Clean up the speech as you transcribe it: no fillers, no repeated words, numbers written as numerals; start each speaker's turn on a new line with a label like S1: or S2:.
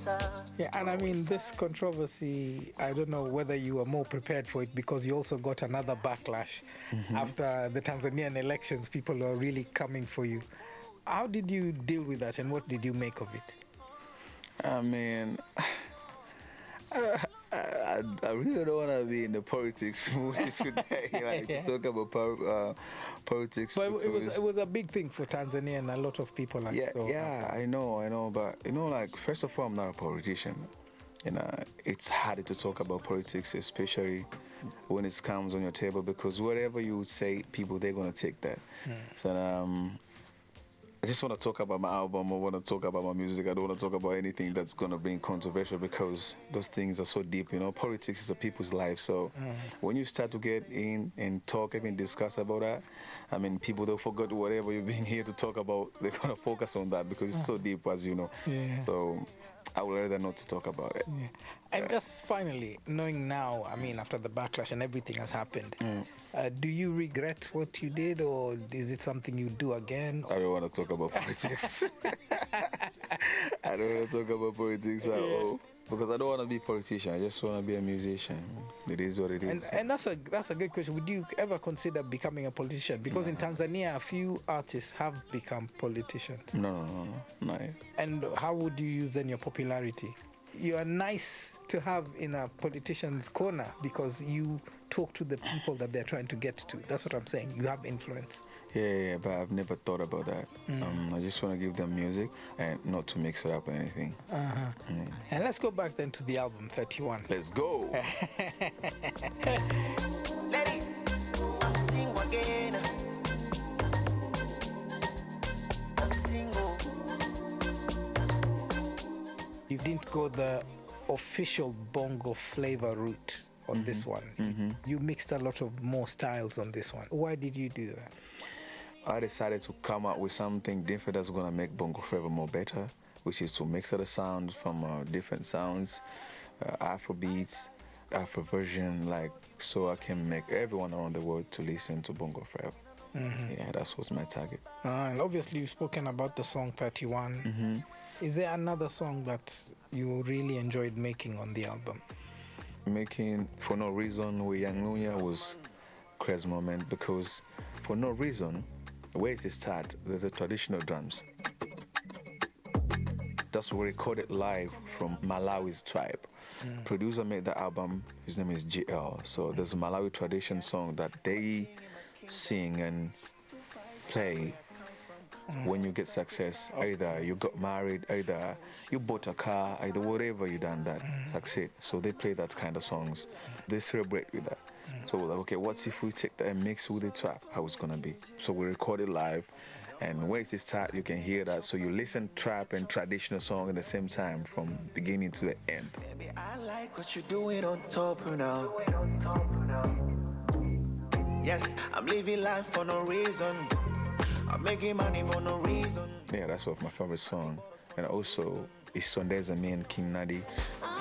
S1: Yeah, and I mean, this controversy, I don't know whether you were more prepared for it because you also got another backlash after the Tanzanian elections. People were really coming for you. How did you deal with that and what did you make of it?
S2: I mean, I really don't want to be in the politics mood today, like
S1: Yeah.
S2: to talk about politics.
S1: But it
S2: because,
S1: was a big thing for Tanzania and a lot of people. Like,
S2: yeah,
S1: so
S2: yeah, I know, but like first of all, I'm not a politician. It's harder to talk about politics, especially when it comes on your table, because whatever you say, people they're gonna take that. So I just want to talk about my album. I want to talk about my music. I don't want to talk about anything that's going to bring controversial because those things are so deep. Politics is a people's life. So when you start to get in and talk, even discuss about that, I mean, people don't forget whatever you've been here to talk about. They're going to focus on that because it's so deep, as you know.
S1: Yeah.
S2: So I would rather not to talk about it.
S1: Yeah. And just finally, knowing now, I mean, after the backlash and everything has happened, do you regret what you did, or is it something you do again?
S2: I don't want to talk about politics. I don't want to talk about politics at all. Because I don't want to be a politician. I just want to be a musician. It is what it is.
S1: And that's a good question. Would you ever consider becoming a politician? Because in Tanzania, a few artists have become politicians.
S2: No, not yet.
S1: And how would you use then your popularity? You are nice to have in a politician's corner because you talk to the people that they're trying to get to. That's what I'm saying. You have influence.
S2: Yeah, but I've never thought about that. I just want to give them music and not to mix it up or anything.
S1: And let's go back then to the album 31.
S2: Let's go.
S3: Ladies, I'm single again. I'm single.
S1: You didn't go the official bongo flavor route on this one. You mixed a lot of more styles on this one. Why did you do that?
S2: I decided to come up with something different that's going to make bongo flava more better, which is to mix other sounds from different sounds, Afro beats, Afro version, like so I can make everyone around the world to listen to bongo flava. Yeah, that was my target.
S1: And obviously you've spoken about the song 31. Is there another song that you really enjoyed making on the album?
S2: Making For No Reason with Young Lunya was a crazy moment because for no reason, where is the start? There's a traditional drums. That's we recorded live from Malawi's tribe. Producer made the album, his name is GL. So there's a Malawi tradition song that they sing and play when you get success. Either you got married, either you bought a car, either whatever you done that succeed. So they play that kind of songs. They celebrate with that. So we're like, okay, what if we take that and mix with the trap? How it's gonna be? So we recorded live, and when it start, you can hear that. So you listen trap and traditional song at the same time from beginning to the end.
S3: Baby, I like what you're doing on top now. Yes, I'm living life for no reason. I'm making money for no reason.
S2: Yeah, that's one of my favorite songs. And also, it's Sondeza, me and King Nadi.